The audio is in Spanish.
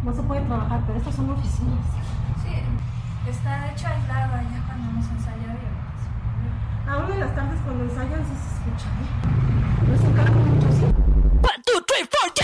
no se puede trabajar, pero estas son oficinas. Sí, está hecho aislado allá cuando hemos ensayado y Aún en las tardes cuando ensayan sí se escucha.